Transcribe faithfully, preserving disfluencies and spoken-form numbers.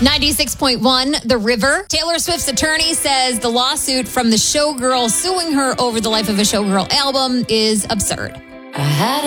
ninety-six point one, The River. Taylor Swift's attorney says the lawsuit from the showgirl suing her over the Life of a Showgirl album is absurd. I had